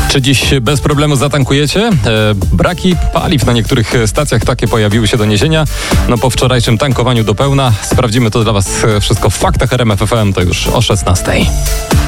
Czy dziś bez problemu zatankujecie? Braki paliw na niektórych stacjach takie pojawiły się doniesienia. No po wczorajszym tankowaniu do pełna. Sprawdzimy to dla Was wszystko w faktach RMF FM, to już o 16:00.